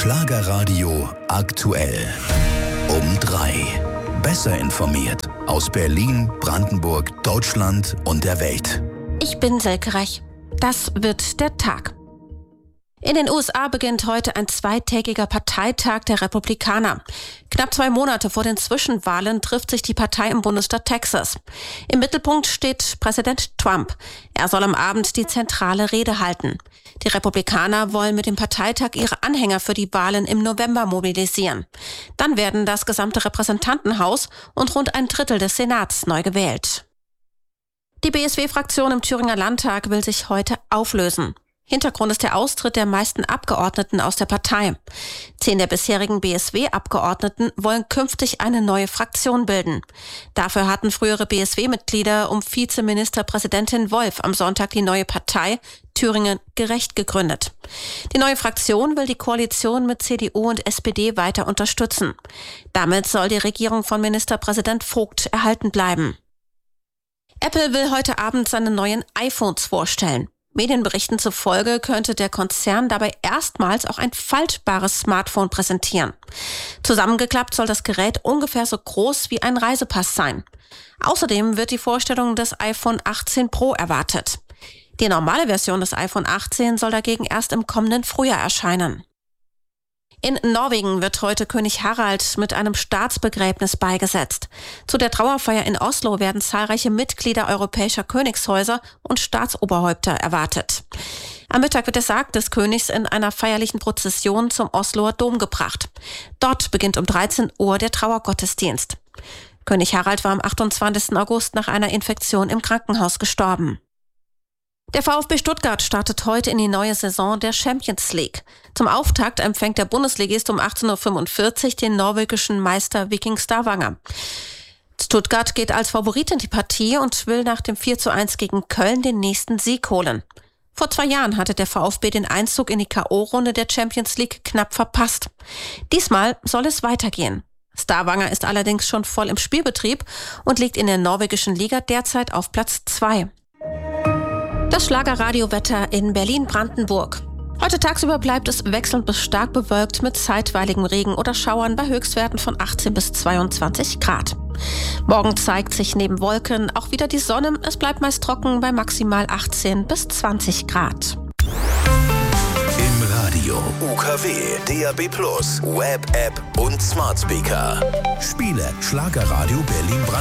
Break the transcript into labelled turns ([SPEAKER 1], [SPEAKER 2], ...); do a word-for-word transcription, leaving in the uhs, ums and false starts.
[SPEAKER 1] Schlagerradio aktuell. Um drei. Besser informiert aus Berlin, Brandenburg, Deutschland und der Welt.
[SPEAKER 2] Ich bin Silke Reich. Das wird der Tag. In den U S A beginnt heute ein zweitägiger Parteitag der Republikaner. Knapp zwei Monate vor den Zwischenwahlen trifft sich die Partei im Bundesstaat Texas. Im Mittelpunkt steht Präsident Trump. Er soll am Abend die zentrale Rede halten. Die Republikaner wollen mit dem Parteitag ihre Anhänger für die Wahlen im November mobilisieren. Dann werden das gesamte Repräsentantenhaus und rund ein Drittel des Senats neu gewählt. Die B S W-Fraktion im Thüringer Landtag will sich heute auflösen. Hintergrund ist der Austritt der meisten Abgeordneten aus der Partei. Zehn der bisherigen B S W-Abgeordneten wollen künftig eine neue Fraktion bilden. Dafür hatten frühere B S W-Mitglieder um Vizeministerpräsidentin Wolf am Sonntag die neue Partei Thüringen gerecht gegründet. Die neue Fraktion will die Koalition mit C D U und S P D weiter unterstützen. Damit soll die Regierung von Ministerpräsident Vogt erhalten bleiben. Apple will heute Abend seine neuen iPhones vorstellen. Medienberichten zufolge könnte der Konzern dabei erstmals auch ein faltbares Smartphone präsentieren. Zusammengeklappt soll das Gerät ungefähr so groß wie ein Reisepass sein. Außerdem wird die Vorstellung des iPhone achtzehn Pro erwartet. Die normale Version des iPhone achtzehn soll dagegen erst im kommenden Frühjahr erscheinen. In Norwegen wird heute König Harald mit einem Staatsbegräbnis beigesetzt. Zu der Trauerfeier in Oslo werden zahlreiche Mitglieder europäischer Königshäuser und Staatsoberhäupter erwartet. Am Mittag wird der Sarg des Königs in einer feierlichen Prozession zum Osloer Dom gebracht. Dort beginnt um dreizehn Uhr der Trauergottesdienst. König Harald war am achtundzwanzigsten August nach einer Infektion im Krankenhaus gestorben. Der VfB Stuttgart startet heute in die neue Saison der Champions League. Zum Auftakt empfängt der Bundesligist um achtzehn Uhr fünfundvierzig den norwegischen Meister Viking Stavanger. Stuttgart geht als Favorit in die Partie und will nach dem vier zu eins gegen Köln den nächsten Sieg holen. Vor zwei Jahren hatte der VfB den Einzug in die K O-Runde der Champions League knapp verpasst. Diesmal soll es weitergehen. Stavanger ist allerdings schon voll im Spielbetrieb und liegt in der norwegischen Liga derzeit auf Platz zwei. Das Schlagerradiowetter in Berlin-Brandenburg. Heute tagsüber bleibt es wechselnd bis stark bewölkt mit zeitweiligem Regen oder Schauern bei Höchstwerten von achtzehn bis zweiundzwanzig Grad. Morgen zeigt sich neben Wolken auch wieder die Sonne. Es bleibt meist trocken bei maximal achtzehn bis zwanzig Grad.
[SPEAKER 1] Im Radio U K W, D A B plus, Web-App und Smart Speaker. Spiele Schlagerradio Berlin-Brandenburg.